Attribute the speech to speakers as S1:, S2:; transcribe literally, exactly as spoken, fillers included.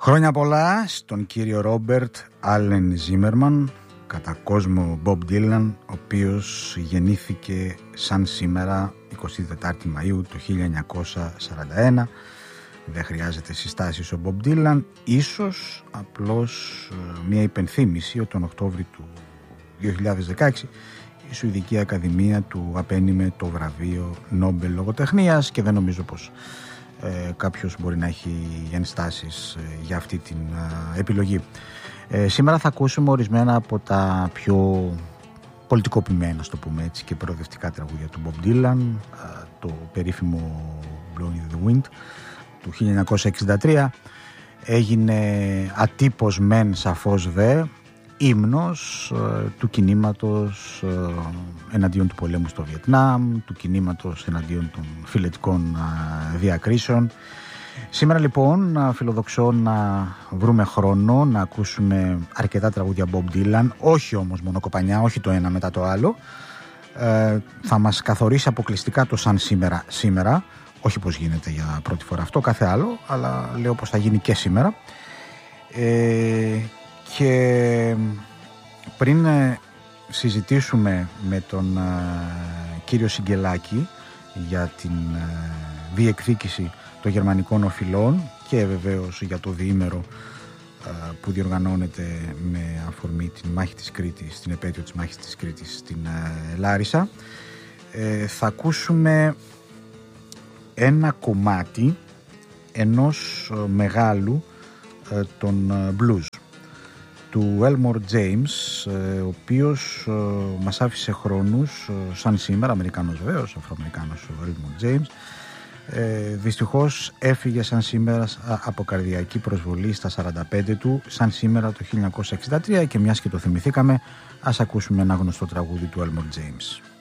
S1: Χρόνια πολλά στον κύριο Ρόμπερτ Άλεν Ζίμερμαν, κατά κόσμο Μπομπ Ντίλαν, ο οποίος γεννήθηκε σαν σήμερα εικοστή τέταρτη Μαΐου το χίλια εννιακόσια σαράντα ένα. Δεν χρειάζεται συστάσεις ο Μπομπ Ντίλαν, ίσως απλώς μια υπενθύμηση ότι τον Οκτώβρη του δύο χιλιάδες δεκαέξι η Σουηδική Ακαδημία του απένιμε το βραβείο Νόμπελ Λογοτεχνίας και δεν νομίζω πως ε, κάποιος μπορεί να έχει ενστάσεις ε, για αυτή την ε, επιλογή. Ε, σήμερα θα ακούσουμε ορισμένα από τα πιο πολιτικοποιημένα, στο πούμε έτσι, και προοδευτικά τραγούδια του Bob Dylan, ε, το περίφημο Blowing in the Wind του χίλια εννιακόσια εξήντα τρία. Έγινε ατύπως μεν, σαφώς δε, ύμνος ε, του κινήματος ε, εναντίον του πολέμου στο Βιετνάμ, του κινήματος εναντίον των φιλετικών ε, διακρίσεων. Σήμερα λοιπόν φιλοδοξώ να βρούμε χρόνο να ακούσουμε αρκετά τραγούδια Bob Dylan, όχι όμως μονοκοπανιά, όχι το ένα μετά το άλλο. Ε, θα μας καθορίσει αποκλειστικά το σαν σήμερα σήμερα, όχι πως γίνεται για πρώτη φορά αυτό, κάθε άλλο, αλλά λέω πως θα γίνει και σήμερα. Ε, και πριν συζητήσουμε με τον uh, κύριο Σιγκελάκη για την uh, διεκδίκηση των γερμανικών οφειλών και βεβαίως για το διήμερο uh, που διοργανώνεται με αφορμή την μάχη της Κρήτης, την επέτειο της μάχης της Κρήτης στην uh, Λάρισα, uh, θα ακούσουμε ένα κομμάτι ενός uh, μεγάλου uh, των uh, blues του Elmore James, ο οποίος μας άφησε χρόνους σαν σήμερα, Αμερικάνος βεβαίως, Αφροαμερικάνος ο Elmore James. Ε, δυστυχώς έφυγε σαν σήμερα από καρδιακή προσβολή στα σαράντα πέντε του, σαν σήμερα το χίλια εννιακόσια εξήντα τρία, και μιας και το θυμηθήκαμε, ας ακούσουμε ένα γνωστό τραγούδι του Elmore James.